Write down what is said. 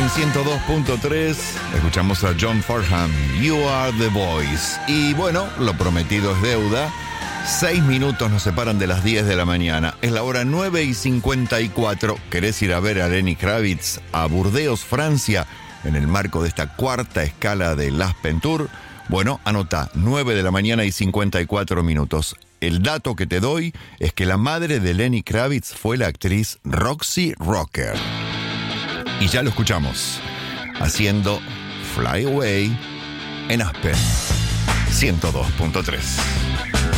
102.3. Escuchamos a John Farnham, You Are the Voice. Y bueno, lo prometido es deuda. 6 minutos nos separan de las 10 de la mañana. Es la hora 9:54. ¿Querés ir a ver a Lenny Kravitz a Burdeos, Francia, en el marco de esta cuarta escala del Aspen Tour? Bueno, anota, 9 de la mañana y 54 minutos. El dato que te doy es que la madre de Lenny Kravitz fue la actriz Roxy Rocker. Y ya lo escuchamos, haciendo Fly Away en Aspen 102.3.